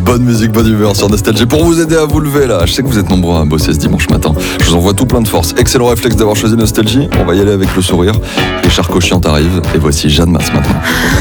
Bonne musique, bonne humeur sur Nostalgie. Pour vous aider à vous lever là, je sais que vous êtes nombreux à bosser ce dimanche matin. Je vous envoie tout plein de force. Excellent réflexe d'avoir choisi Nostalgie. On va y aller avec le sourire. Richard Cochiant arrive et voici Jeanne Masse maintenant.